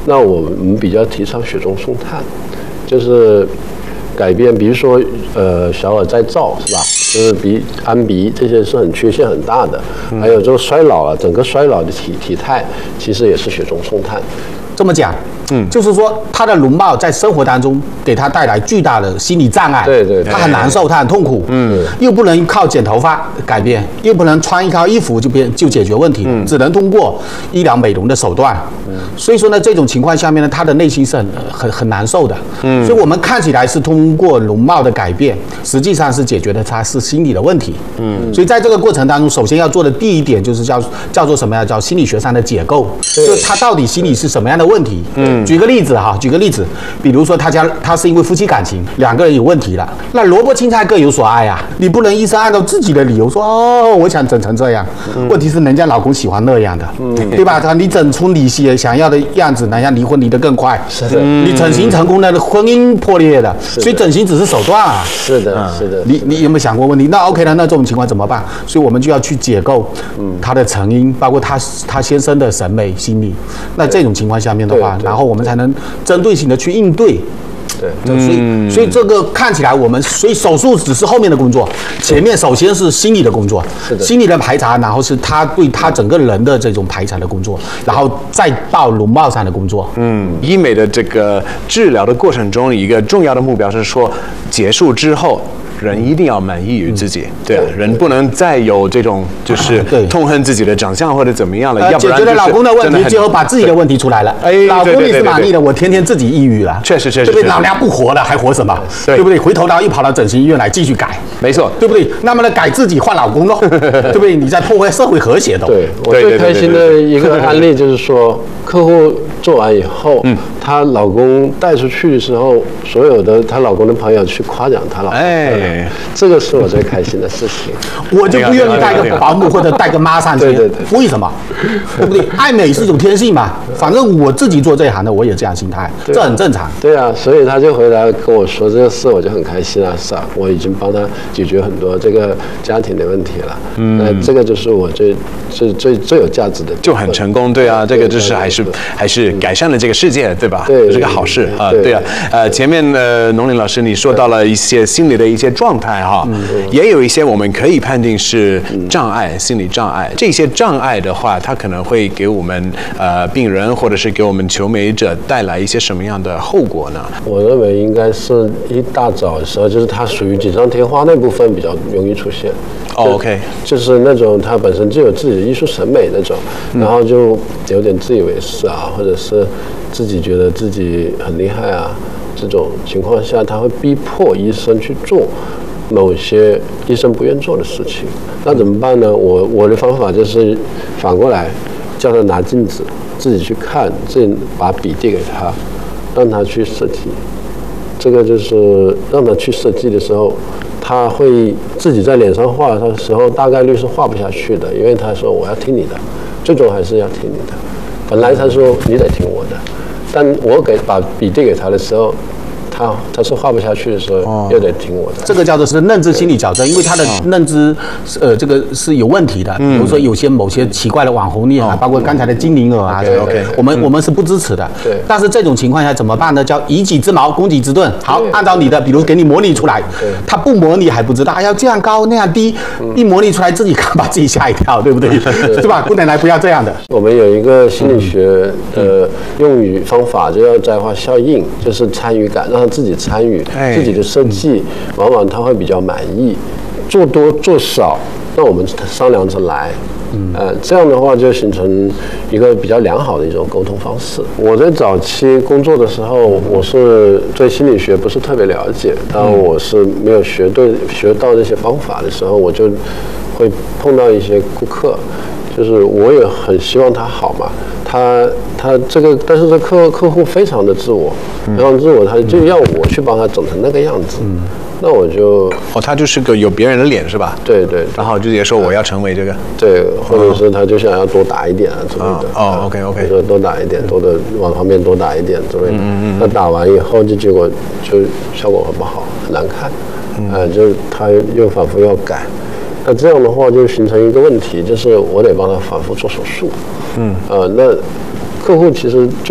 那我们比较提倡雪中送炭，就是改变，比如说小耳再造是吧？就是安鼻这些是缺陷很大的，还有这个衰老了，整个衰老的体态其实也是雪中送炭。 这么讲，就是说他的容貌在生活当中给他带来巨大的心理障碍， 对， 他很难受，他很痛苦，又不能靠剪头发改变，又不能穿一套衣服就解决问题，只能通过医疗美容的手段，所以说呢，这种情况下面呢，他的内心是很难受的，所以我们看起来是通过容貌的改变，实际上是解决的他是心理的问题，所以在这个过程当中，首先要做的第一点就是叫做什么呀？叫心理学上的解构，就是他到底心里是什么样的问题？举个例子，比如说他是因为夫妻感情2个人有问题了，那萝卜青菜各有所爱啊，你不能医生按照自己的理由说我想整成这样，问题是人家老公喜欢那样的，对吧？你整出你想要的样子，人家离婚离得更快， 是的， 你整形成功了，婚姻破裂的，所以整形只是手段啊， 是的， 你有没有想过问题？那 OK 了，那这种情况怎么办？所以我们就要去解构他的成因，包括他先生的审美心理，那这种情况下面的话，然后我们才能针对性的去应对。对，所以这个看起来所以手术只是后面的工作，前面首先是心理的工作，心理的排查，然后是他对他整个人的这种排查的工作，然后再到容貌上的工作。 医美的这个治疗的过程中，一个重要的目标是说，结束之后。人一定要满意于自己，对啊，人不能再有这种就是痛恨自己的长相或者怎么样了，要不然解决了老公的问题，最后把自己的问题出来了。老公你是满意的，我天天自己抑郁了， 确实， 对不对？老娘不活了，还活什么？对不对？回头又跑到整形医院来继续改， 没错， 对不对？那么呢，改自己换老公喽，对不对？你在破坏社会和谐的。 对，我最开心的一个案例就是说，客户做完以后，她老公带出去的时候，所有的她老公的朋友去夸奖她老公，这个是我最开心的事情。 我就不愿意带个保姆或者带个妈上去，为什么？对不对？爱美是一种天性嘛，反正我自己做这一行的，我也这样心态，这很正常。 对啊，所以他就回来跟我说这个事，我就很开心啊，是啊，我已经帮他解决很多这个家庭的问题了。那这个就是我最有价值的， 就很成功，对啊，这个就是还是改善了这个世界，对吧？ 对， 这是个好事啊，对啊。前面农林老师你说到了一些心理的一些状态哈，也有一些我们可以判定是障碍，心理障碍。这些障碍的话，它可能会给我们病人或者是给我们求美者带来一些什么样的后果呢？ 我认为应该是一大早的时候，就是它属于锦上添花那部分比较容易出现。 OK， 就是那种他本身就有自己的艺术审美那种，然后就有点自以为是啊，或者是自己觉得自己很厉害啊，这种情况下，他会逼迫医生去做某些医生不愿做的事情。那怎么办呢？我的方法就是反过来，叫他拿镜子自己去看，自己把笔递给他，让他去设计。这个就是让他去设计的时候，他会自己在脸上画的时候，大概率是画不下去的，因为他说我要听你的，最终还是要听你的。本来他说你得听我的，但我把笔递给他的时候，他是画不下去的时候，又得听我的。 这个叫做是认知心理矫正，因为他的认知这个是有问题的。比如说某些奇怪的网红脸啊，包括刚才的精灵耳啊，我们是不支持的。 对。 但是这种情况下怎么办呢？叫以己之矛攻己之盾。好，按照你的，比如给你模拟出来，他不模拟还不知道，要这样高那样低，一模拟出来自己看把自己吓一跳，对不对？是吧？不能来不要这样的。 我们有一个心理学的用语方法，就叫摘花效应，就是参与感，让他自己参与自己的设计，往往他会比较满意。做多做少，那我们商量着来。这样的话就形成一个比较良好的一种沟通方式。我在早期工作的时候，我是对心理学不是特别了解，当我是没有学到这些方法的时候，我就会碰到一些顾客，就是我也很希望他好嘛，他这个，但是这客户非常的自我，非常自我，他就要我去帮他整成那个样子。那我就他就是个有别人的脸是吧？ 对， 然后就直接说我要成为这个， 对，或者是他就想要多打一点啊之类的。 OK， 说多打一点，往旁边多打一点之类的。那打完以后结果就效果很不好，很难看。就他又反复要改。那这样的话就形成一个问题，就是我得帮他反复做手术。那客户其实